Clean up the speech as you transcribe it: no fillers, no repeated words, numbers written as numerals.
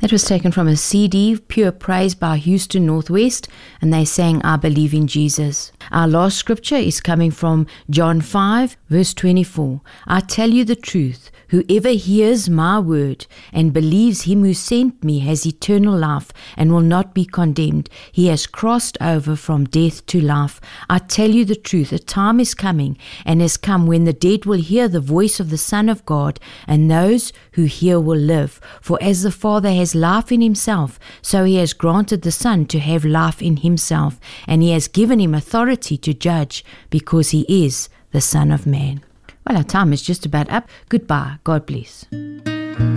That was taken from a CD, Pure Praise by Houston Northwest, and they sang, I Believe in Jesus. Our last scripture is coming from John 5, verse 24. I tell you the truth, whoever hears my word and believes him who sent me has eternal life and will not be condemned. He has crossed over from death to life. I tell you the truth, a time is coming and has come when the dead will hear the voice of the Son of God, and those who hear will live. For as the Father has life in himself, so he has granted the Son to have life in himself, and he has given him authority to judge, because he is the Son of Man. Well, our time is just about up. Goodbye. God bless.